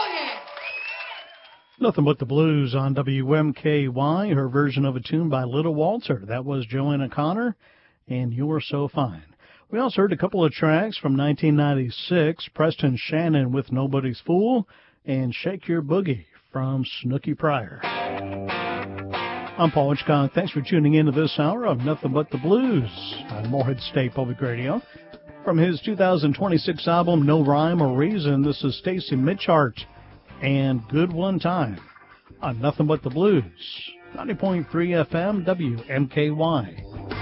Nothing But the Blues on WMKY, her version of a tune by Little Walter. That was Joanna Connor, and You're So Fine. We also heard a couple of tracks from 1996, Preston Shannon with Nobody's Fool, and Shake Your Boogie from Snooky Pryor. I'm Paul Hitchcock. Thanks for tuning in to this hour of Nothing But the Blues on Morehead State Public Radio. From his 2026 album, No Rhyme or Reason, this is Stacy Mitchart and Good One Time on Nothing But the Blues, 90.3 FM, WMKY.